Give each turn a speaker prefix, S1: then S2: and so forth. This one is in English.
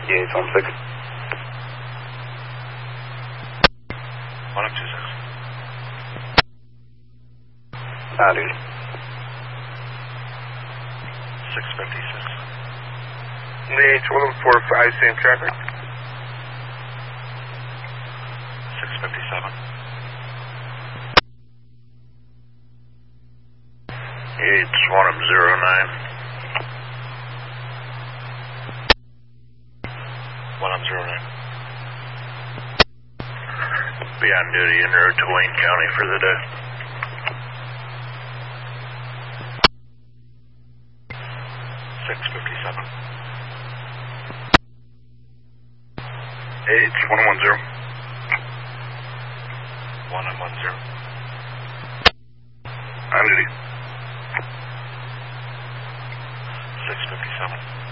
S1: Yates 16.
S2: 1026.
S1: On duty.
S2: 656.
S3: Yates 1145, same traffic.
S2: 657.
S3: Yates 1009.
S2: 1009.
S3: Be on duty en route to Wayne County for the day.
S2: 657.
S3: Yates 110.
S2: 110.
S3: On duty.
S2: 657.